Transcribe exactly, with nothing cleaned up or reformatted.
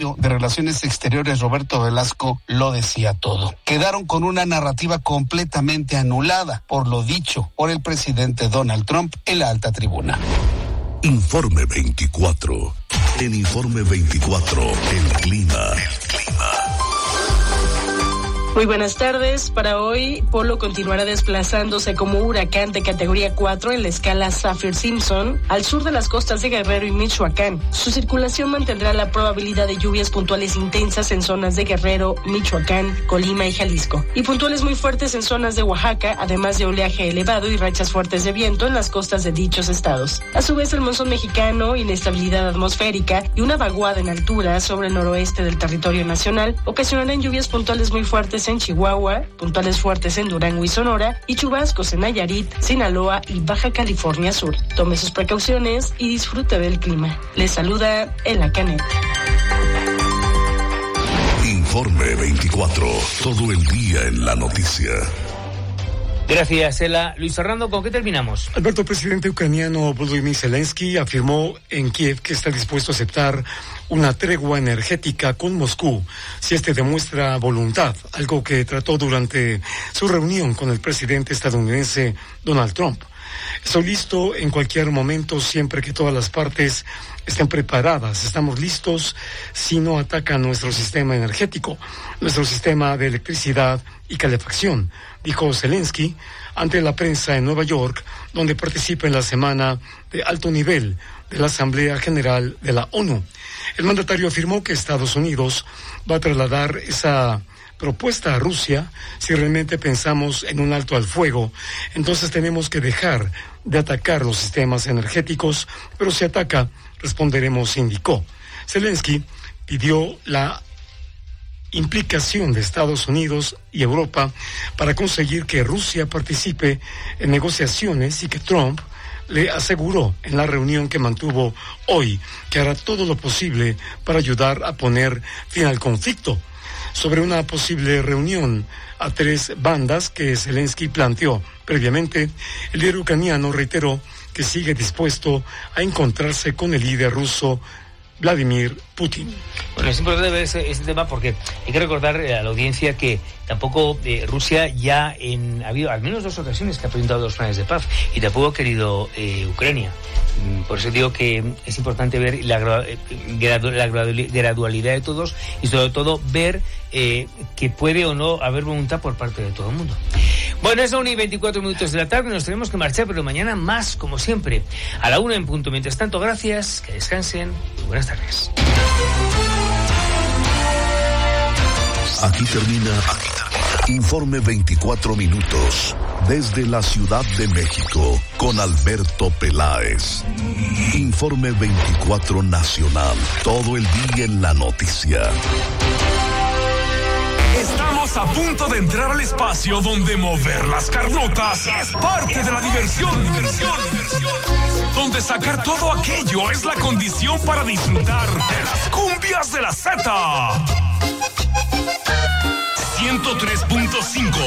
secretario de Relaciones Exteriores, Roberto Velasco, lo decía todo. Quedaron con una narrativa completamente anulada por lo dicho por el presidente Donald Trump en la alta tribuna. Informe veinticuatro. En Informe veinticuatro, el clima. El clima. Muy buenas tardes. Para hoy, Polo continuará desplazándose como huracán de categoría cuatro en la escala Saffir-Simpson al sur de las costas de Guerrero y Michoacán. Su circulación mantendrá la probabilidad de lluvias puntuales intensas en zonas de Guerrero, Michoacán, Colima y Jalisco, y puntuales muy fuertes en zonas de Oaxaca, además de oleaje elevado y rachas fuertes de viento en las costas de dichos estados. A su vez, el monzón mexicano, inestabilidad atmosférica y una vaguada en altura sobre el noroeste del territorio nacional ocasionarán lluvias puntuales muy fuertes en Chihuahua, puntuales fuertes en Durango y Sonora, y chubascos en Nayarit, Sinaloa y Baja California Sur. Tome sus precauciones y disfrute del clima. Les saluda Ela Canet. Informe veinticuatro, todo el día en la noticia. Gracias, Ela. Luis Fernando, ¿con qué terminamos? Alberto, presidente ucraniano Volodymyr Zelensky afirmó en Kiev que está dispuesto a aceptar una tregua energética con Moscú si este demuestra voluntad, algo que trató durante su reunión con el presidente estadounidense Donald Trump. Estoy listo en cualquier momento siempre que todas las partes estén preparadas. Estamos listos si no atacan nuestro sistema energético, nuestro sistema de electricidad y calefacción, dijo Zelensky ante la prensa en Nueva York, donde participa en la semana de alto nivel de la Asamblea General de la ONU. El mandatario afirmó que Estados Unidos va a trasladar esa propuesta a Rusia. Si realmente pensamos en un alto al fuego, entonces tenemos que dejar de atacar los sistemas energéticos, pero si ataca, responderemos, indicó. Zelensky pidió la implicación de Estados Unidos y Europa para conseguir que Rusia participe en negociaciones y que Trump le aseguró en la reunión que mantuvo hoy que hará todo lo posible para ayudar a poner fin al conflicto. Sobre una posible reunión a tres bandas que Zelensky planteó previamente, el líder ucraniano reiteró que sigue dispuesto a encontrarse con el líder ruso Vladimir Putin. Bueno, es importante ver ese, ese tema porque hay que recordar a la audiencia que tampoco eh, Rusia ya en, ha habido al menos dos ocasiones que ha presentado los planes de paz y tampoco ha querido eh, Ucrania. Por eso digo que es importante ver la, gradu, la gradualidad de todos y sobre todo ver eh, que puede o no haber voluntad por parte de todo el mundo. Bueno, es la una y veinticuatro minutos de la tarde, nos tenemos que marchar, pero mañana más, como siempre, a la una en punto. Mientras tanto, gracias, que descansen y buenas tardes. Aquí termina, aquí termina. Informe veinticuatro minutos. Desde la Ciudad de México, con Alberto Peláez. Informe veinticuatro Nacional. Todo el día en la noticia. Estamos a punto de entrar al espacio donde mover las carnotas es parte de la diversión. diversión, diversión. Donde sacar todo aquello es la condición para disfrutar de las cumbias de la Z. ciento tres punto cinco